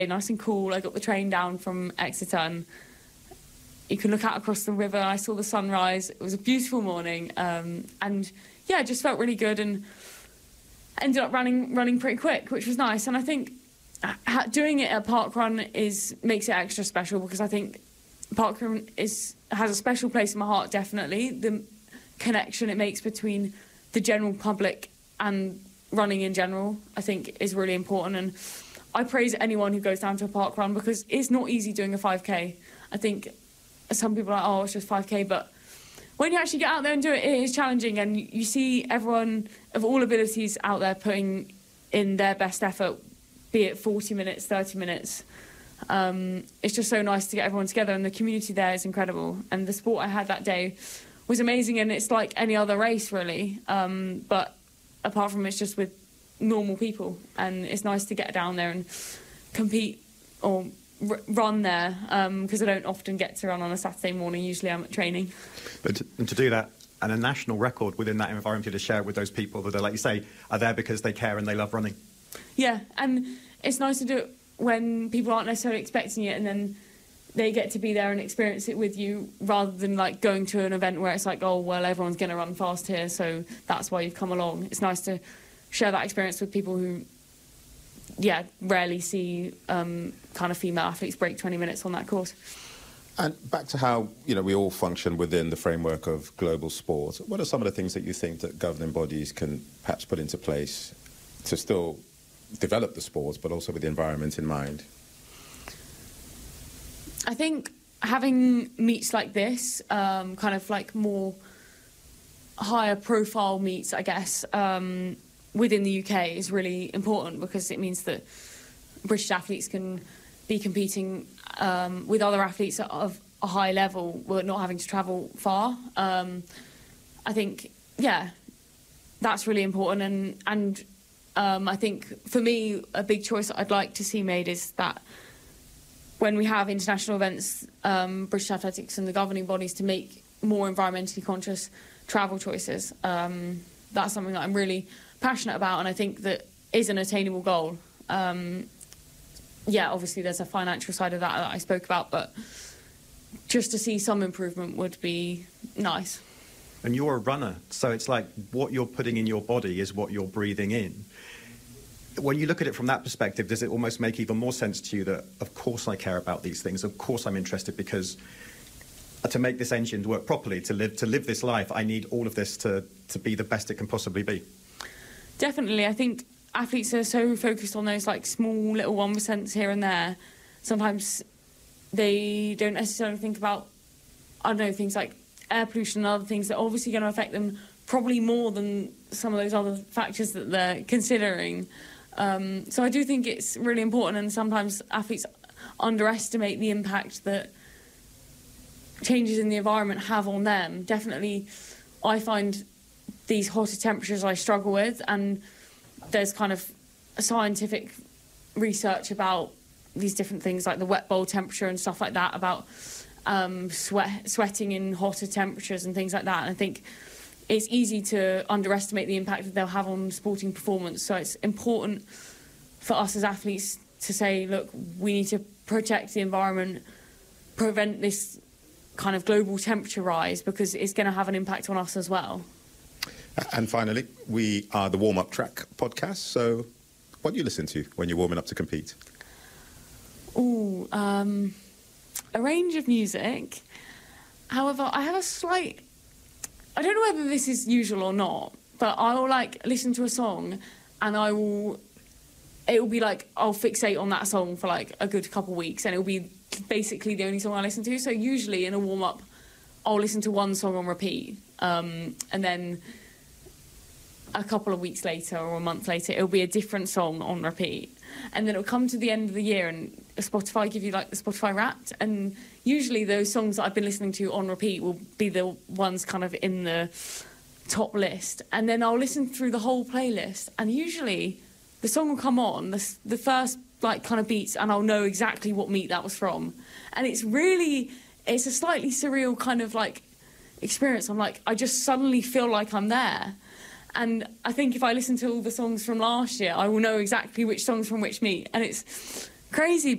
nice and cool. I got the train down from Exeter and you can look out across the river. I saw the sunrise. It was a beautiful morning. And yeah, it just felt really good and ended up running pretty quick, which was nice. And I think doing it at Parkrun makes it extra special because I think Parkrun has a special place in my heart, definitely. The connection it makes between the general public and running in general, I think, is really important. And I praise anyone who goes down to a Parkrun because it's not easy doing a 5K. I think some people are like, oh, it's just 5K, but when you actually get out there and do it, it is challenging, and you see everyone of all abilities out there putting in their best effort, be it 40 minutes, 30 minutes. It's just so nice to get everyone together, and the community there is incredible. And the support I had that day was amazing, and it's like any other race, really. But apart from it's just with normal people, and it's nice to get down there and compete or run there, because I don't often get to run on a Saturday morning. Usually I'm at training. But to do that and a national record within that environment, to share it with those people that are, like you say, are there because they care and they love running. Yeah, and it's nice to do it when people aren't necessarily expecting it, and then they get to be there and experience it with you, rather than like going to an event where it's like, oh, well, everyone's going to run fast here, so that's why you've come along. It's nice to share that experience with people who, yeah, rarely see kind of female athletes break 20 minutes on that course. And back to how, we all function within the framework of global sport. What are some of the things that you think that governing bodies can perhaps put into place to still develop the sport, but also with the environment in mind? I think having meets like this, kind of like more higher profile meets, I guess, within the UK is really important, because it means that British athletes can be competing with other athletes of a high level, but not having to travel far. I think, yeah, that's really important. And I think for me, a big choice that I'd like to see made is that when we have international events, British Athletics and the governing bodies to make more environmentally conscious travel choices. That's something that I'm really passionate about, and I think that is an attainable goal. Yeah, obviously there's a financial side of that I spoke about, but just to see some improvement would be nice. And you're a runner, so it's like what you're putting in your body is what you're breathing in. When you look at it from that perspective, does it almost make even more sense to you that, of course I care about these things, of course I'm interested, because to make this engine work properly, to live this life, I need all of this to be the best it can possibly be? Definitely. I think athletes are so focused on those like small little 1% here and there. Sometimes they don't necessarily think about, I don't know, things like air pollution and other things that are obviously going to affect them probably more than some of those other factors that they're considering. So I do think it's really important, and sometimes athletes underestimate the impact that changes in the environment have on them. Definitely, I find these hotter temperatures I struggle with, and there's kind of scientific research about these different things like the wet bowl temperature and stuff like that, about sweating in hotter temperatures and things like that. And I think it's easy to underestimate the impact that they'll have on sporting performance. So it's important for us as athletes to say, look, we need to protect the environment, prevent this kind of global temperature rise, because it's going to have an impact on us as well. And finally, we are the Warm Up Track podcast. So what do you listen to when you're warming up to compete? Ooh, a range of music. However, I have a slight... I don't know whether this is usual or not, but I will listen to a song and it will be like I'll fixate on that song for like a good couple of weeks, and it'll be basically the only song I listen to. So usually in a warm-up, I'll listen to one song on repeat, and then a couple of weeks later or a month later, it'll be a different song on repeat. And then it'll come to the end of the year and Spotify give you like the Spotify Wrapped, and usually those songs that I've been listening to on repeat will be the ones kind of in the top list. And then I'll listen through the whole playlist, and usually the song will come on, the first like kind of beats, and I'll know exactly what meet that was from. And it's a slightly surreal kind of like experience. I'm like, I just suddenly feel like I'm there. And I think if I listen to all the songs from last year, I will know exactly which songs from which meet. And it's crazy